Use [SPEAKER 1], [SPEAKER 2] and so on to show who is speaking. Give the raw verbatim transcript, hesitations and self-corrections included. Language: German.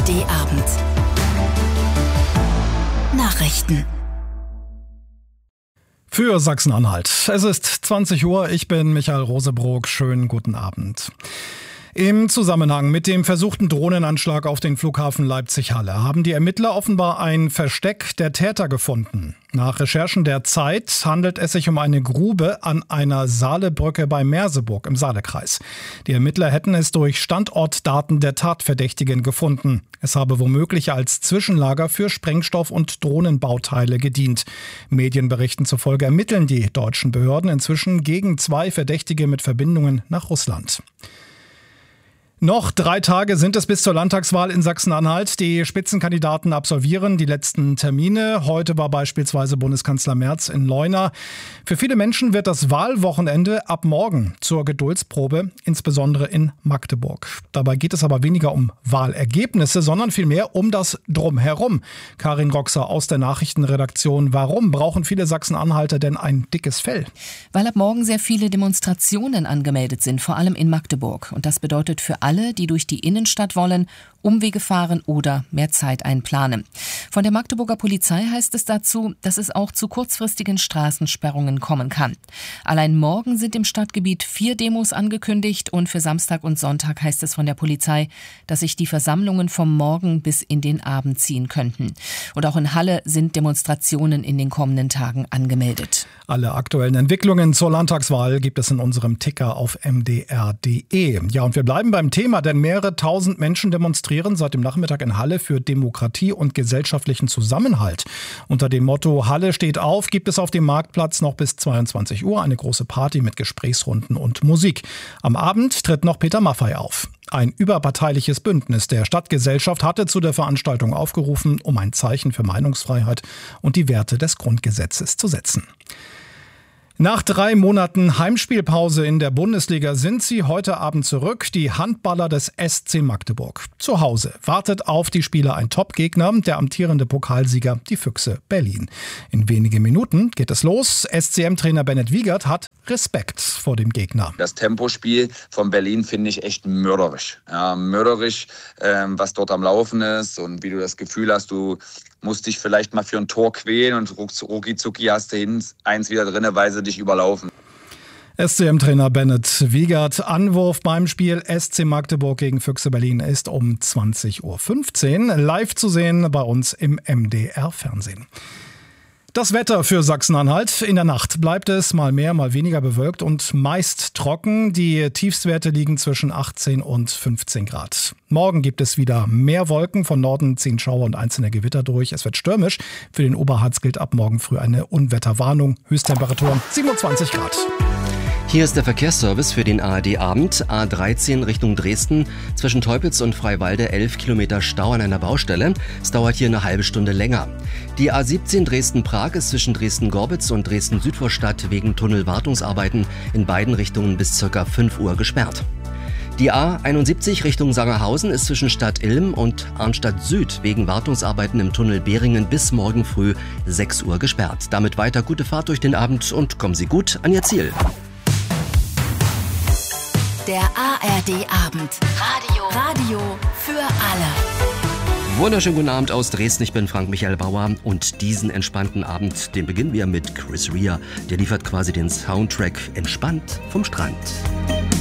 [SPEAKER 1] R D-Abend. Nachrichten.
[SPEAKER 2] Für Sachsen-Anhalt. Es ist zwanzig Uhr, ich bin Michael Rosebrook. Schönen guten Abend. Im Zusammenhang mit dem versuchten Drohnenanschlag auf den Flughafen Leipzig-Halle haben die Ermittler offenbar ein Versteck der Täter gefunden. Nach Recherchen der Zeit handelt es sich um eine Grube an einer Saalebrücke bei Merseburg im Saalekreis. Die Ermittler hätten es durch Standortdaten der Tatverdächtigen gefunden. Es habe womöglich als Zwischenlager für Sprengstoff- und Drohnenbauteile gedient. Medienberichten zufolge ermitteln die deutschen Behörden inzwischen gegen zwei Verdächtige mit Verbindungen nach Russland. Noch drei Tage sind es bis zur Landtagswahl in Sachsen-Anhalt. Die Spitzenkandidaten absolvieren die letzten Termine. Heute war beispielsweise Bundeskanzler Merz in Leuna. Für viele Menschen wird das Wahlwochenende ab morgen zur Geduldsprobe, insbesondere in Magdeburg. Dabei geht es aber weniger um Wahlergebnisse, sondern vielmehr um das Drumherum. Karin Roxer aus der Nachrichtenredaktion. Warum brauchen viele Sachsen-Anhalter denn ein dickes Fell?
[SPEAKER 3] Weil ab morgen sehr viele Demonstrationen angemeldet sind, vor allem in Magdeburg. Und das bedeutet für alle, Alle, die durch die Innenstadt wollen, Umwege fahren oder mehr Zeit einplanen. Von der Magdeburger Polizei heißt es dazu, dass es auch zu kurzfristigen Straßensperrungen kommen kann. Allein morgen sind im Stadtgebiet vier Demos angekündigt und für Samstag und Sonntag heißt es von der Polizei, dass sich die Versammlungen vom Morgen bis in den Abend ziehen könnten. Und auch in Halle sind Demonstrationen in den kommenden Tagen angemeldet.
[SPEAKER 2] Alle aktuellen Entwicklungen zur Landtagswahl gibt es in unserem Ticker auf m d r punkt d e. Ja, und wir bleiben beim Thema, denn mehrere tausend Menschen demonstrieren seit dem Nachmittag in Halle für Demokratie und gesellschaftlichen Zusammenhalt. Unter dem Motto Halle steht auf, gibt es auf dem Marktplatz noch bis zweiundzwanzig Uhr eine große Party mit Gesprächsrunden und Musik. Am Abend tritt noch Peter Maffay auf. Ein überparteiliches Bündnis der Stadtgesellschaft hatte zu der Veranstaltung aufgerufen, um ein Zeichen für Meinungsfreiheit und die Werte des Grundgesetzes zu setzen. Nach drei Monaten Heimspielpause in der Bundesliga sind sie heute Abend zurück. Die Handballer des S C Magdeburg. Zu Hause wartet auf die Spieler ein Top-Gegner, der amtierende Pokalsieger, die Füchse Berlin. In wenigen Minuten geht es los. S C M-Trainer Bennett Wiegert hat Respekt vor dem Gegner.
[SPEAKER 4] Das Tempospiel von Berlin finde ich echt mörderisch. Ja, mörderisch, ähm, was dort am Laufen ist und wie du das Gefühl hast, du musst dich vielleicht mal für ein Tor quälen und rucki zucki hast du hin, eins wieder drin, weil sie dich überlaufen.
[SPEAKER 2] S C M-Trainer Bennett Wiegert. Anwurf beim Spiel S C Magdeburg gegen Füchse Berlin ist um zwanzig Uhr fünfzehn. Live zu sehen bei uns im M D R-Fernsehen. Das Wetter für Sachsen-Anhalt. In der Nacht bleibt es mal mehr, mal weniger bewölkt und meist trocken. Die Tiefstwerte liegen zwischen achtzehn und fünfzehn Grad. Morgen gibt es wieder mehr Wolken. Von Norden ziehen Schauer und einzelne Gewitter durch. Es wird stürmisch. Für den Oberharz gilt ab morgen früh eine Unwetterwarnung. Höchsttemperatur siebenundzwanzig Grad.
[SPEAKER 5] Hier ist der Verkehrsservice für den A R D-Abend. A dreizehn Richtung Dresden. Zwischen Teupitz und Freiwalde elf Kilometer Stau an einer Baustelle. Es dauert hier eine halbe Stunde länger. Die A siebzehn Dresden-Prag ist zwischen Dresden-Gorbitz und Dresden-Südvorstadt wegen Tunnelwartungsarbeiten in beiden Richtungen bis ca. fünf Uhr gesperrt. Die A einundsiebzig Richtung Sangerhausen ist zwischen Stadt Ilm und Arnstadt Süd wegen Wartungsarbeiten im Tunnel Behringen bis morgen früh sechs Uhr gesperrt. Damit weiter gute Fahrt durch den Abend und kommen Sie gut an Ihr Ziel.
[SPEAKER 1] Der A R D-Abend. Radio. Radio für alle.
[SPEAKER 5] Wunderschönen guten Abend aus Dresden. Ich bin Frank-Michael Bauer und diesen entspannten Abend, den beginnen wir mit Chris Rea. Der liefert quasi den Soundtrack entspannt vom Strand.